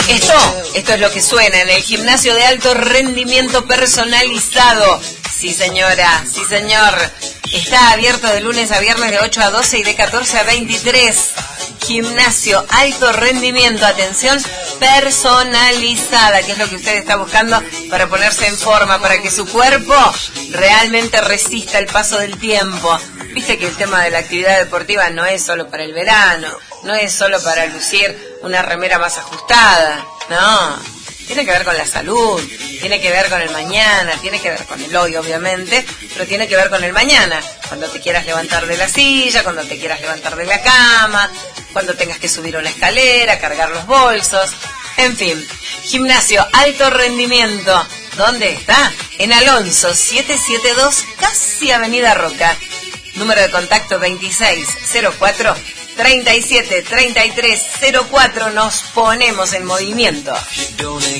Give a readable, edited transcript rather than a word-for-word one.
Esto es lo que suena en el gimnasio de alto rendimiento personalizado. Sí, señora, sí, señor. Está abierto de lunes a viernes de 8 a 12 y de 14 a 23. Gimnasio alto rendimiento, atención personalizada, que es lo que usted está buscando para ponerse en forma, para que su cuerpo realmente resista el paso del tiempo. Viste que el tema de la actividad deportiva no es solo para el verano, no es solo para lucir una remera más ajustada, no. Tiene que ver con la salud, tiene que ver con el mañana, tiene que ver con el hoy, obviamente, pero tiene que ver con el mañana. Cuando te quieras levantar de la silla, cuando te quieras levantar de la cama, cuando tengas que subir una escalera, cargar los bolsos, en fin. Gimnasio alto rendimiento. ¿Dónde está? En Alonso 772, casi Avenida Roca. Número de contacto 2604-373304. Nos ponemos en movimiento.